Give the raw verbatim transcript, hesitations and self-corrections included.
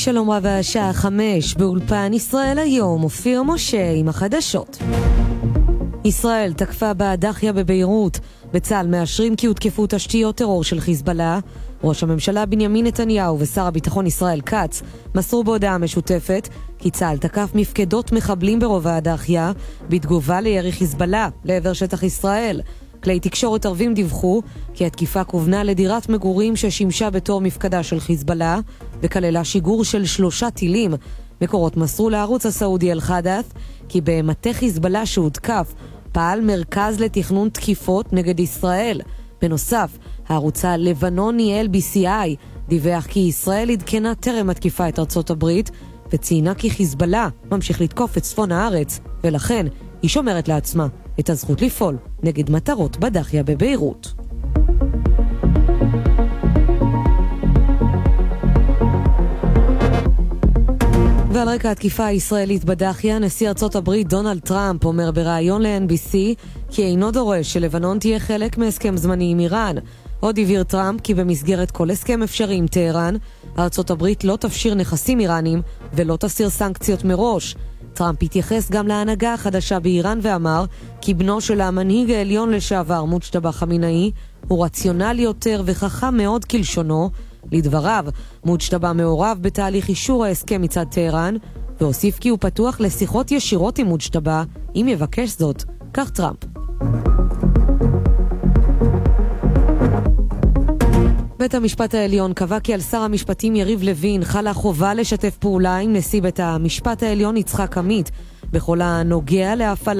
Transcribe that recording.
שלום רב, השעה חמש באולפן ישראל היום, אופיר משה עם החדשות. ישראל תקפה בדחיה בביירות. בצה"ל מאשרים כי הותקפו תשתיות טרור של חיזבאללה. ראש הממשלה בנימין נתניהו ושר הביטחון ישראל כץ מסרו בהודעה משותפת כי צה"ל תקף מפקדות מחבלים ברובע הדחיה בתגובה לירי חיזבאללה לעבר שטח ישראל. כלי תקשורת ערבים דיווחו כי התקיפה כוונה לדירת מגורים ששימשה בתור מפקדה של חיזבאללה וכללה שיגור של שלושה טילים. מקורות מסרו לערוץ הסעודי אל-חדאת' כי במטה חיזבאללה שהותקף פעל מרכז לתכנון תקיפות נגד ישראל. בנוסף, הערוץ הלבנוני אל בי סי איי דיווח כי ישראל עדכנה טרם התקיפה את ארצות הברית וציינה כי חיזבאללה ממשיך לתקוף את צפון הארץ ולכן היא שומרת לעצמה את הזכות לפעול נגד מטרות בדחיה בביירות. ועל רקע התקיפה הישראלית בדחיה, נשיא ארצות הברית דונלד טראמפ אומר בראיון ל-אן בי סי כי אינו דורש שלבנון תהיה חלק מהסכם זמני עם איראן. עוד הבהיר טראמפ כי במסגרת כל הסכם אפשרי עם טהרן, ארצות הברית לא תפשיר נכסים איראנים ולא תסיר סנקציות מראש. טראמפ התייחס גם להנהגה החדשה באיראן ואמר כי בנו של המנהיג העליון לשעבר מוג'תבא חמינאי הוא רציונלי יותר וחכם מאוד כלשונו. לדבריו, מוג'תבא מעורב בתהליך אישור ההסכם מצד טהרן, והוסיף כי הוא פתוח לשיחות ישירות עם מוג'תבא אם יבקש זאת, כך טראמפ. בית המשפט העליון קבע כי על שר המשפטים יריב לוין חלה חובה לשתף פעולה עם נשיא בית המשפט העליון יצחק עמית בכל הנוגע להפעלה